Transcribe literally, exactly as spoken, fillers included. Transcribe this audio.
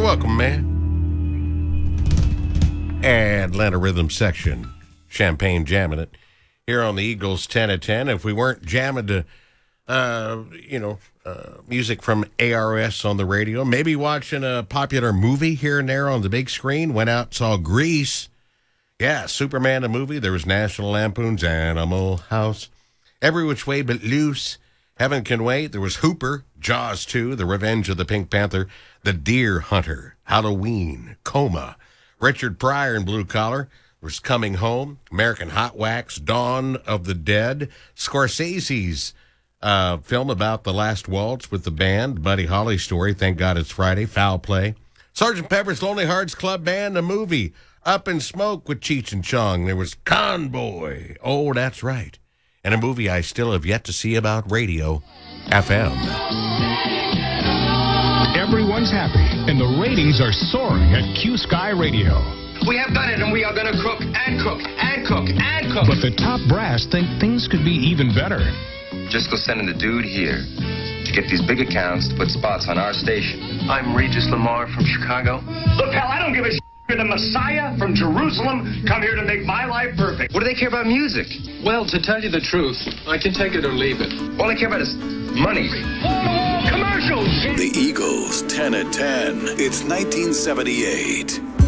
welcome, man. Atlanta Rhythm Section. Champagne jamming it here on the Eagles ten at ten. If we weren't jamming to, uh, you know, uh, music from A R S on the radio, maybe watching a popular movie here and there on the big screen, went out, saw Grease. Yeah, Superman, the movie. There was National Lampoon's Animal House. Every Which Way But Loose. Heaven Can Wait. There was Hooper, Jaws two, The Revenge of the Pink Panther, The Deer Hunter, Halloween, Coma, Richard Pryor in Blue Collar. There was Coming Home, American Hot Wax, Dawn of the Dead, Scorsese's uh, film about the last waltz with the band, Buddy Holly story, Thank God It's Friday, Foul Play, Sergeant Pepper's Lonely Hearts Club Band, the movie, Up in Smoke with Cheech and Chong. There was Convoy, oh, that's right, and a movie I still have yet to see about radio, F M. Everyone's happy, and the ratings are soaring at Q Sky Radio. We have done it, and we are going to cook and cook and cook and cook. But the top brass think things could be even better. Just go sending the dude here to get these big accounts to put spots on our station. I'm Regis Lamar from Chicago. Look, pal, I don't give a shit. You're the Messiah from Jerusalem. Come here to make my life perfect. What do they care about music? Well, to tell you the truth, I can take it or leave it. All they care about is money. Commercials! The Eagles, ten at ten. It's nineteen seventy-eight.